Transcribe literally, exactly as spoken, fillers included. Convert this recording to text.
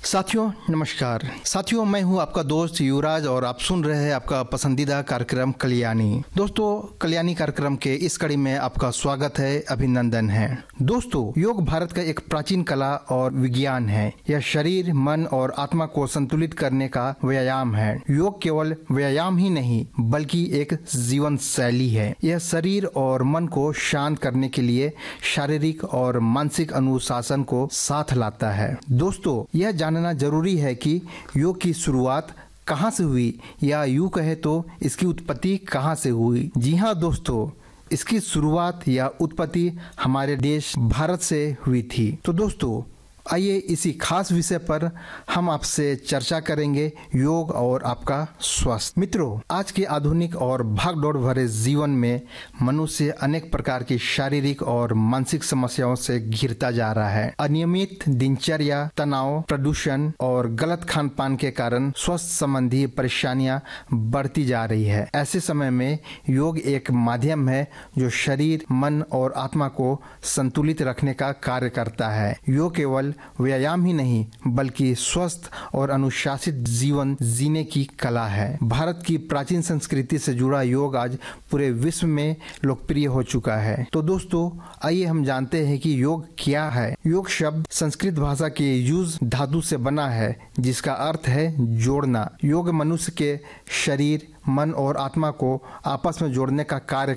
साथियों नमस्कार। साथियों मैं हूं आपका दोस्त युवराज और आप सुन रहे हैं आपका पसंदीदा कार्यक्रम कल्याणी। दोस्तों कल्याणी कार्यक्रम के इस कड़ी में आपका स्वागत है, अभिनंदन है। दोस्तों योग भारत का एक प्राचीन कला और विज्ञान है। यह शरीर मन और आत्मा को संतुलित करने का व्यायाम है। योग केवल व्यायाम ही नहीं बल्कि एक जीवन शैली है। यह शरीर और मन को शांत करने के लिए शारीरिक और मानसिक अनुशासन को साथ लाता है। दोस्तों यह जानना जरूरी है कि योग की शुरुआत कहाँ से हुई, या यूं कहे तो इसकी उत्पत्ति कहाँ से हुई। जी हाँ दोस्तों, इसकी शुरुआत या उत्पत्ति हमारे देश भारत से हुई थी। तो दोस्तों आइए इसी खास विषय पर हम आपसे चर्चा करेंगे, योग और आपका स्वास्थ्य। मित्रों, आज के आधुनिक और भागदौड़ भरे जीवन में मनुष्य अनेक प्रकार की शारीरिक और मानसिक समस्याओं से घिरता जा रहा है। अनियमित दिनचर्या, तनाव, प्रदूषण और गलत खान पान के कारण स्वास्थ्य संबंधी परेशानियां बढ़ती जा रही है। ऐसे समय में योग एक माध्यम है जो शरीर, मन और आत्मा को संतुलित रखने का कार्य करता है। योग केवल व्यायाम ही नहीं बल्कि स्वस्थ और अनुशासित जीवन जीने की कला है। भारत की प्राचीन संस्कृति से जुड़ा योग आज पूरे विश्व में लोकप्रिय हो चुका है। तो दोस्तों आइए हम जानते हैं कि योग क्या है। योग शब्द संस्कृत भाषा के युज धातु से बना है जिसका अर्थ है जोड़ना। योग मनुष्य के शरीर, मन और आत्मा को आपस में जोड़ने का कार्य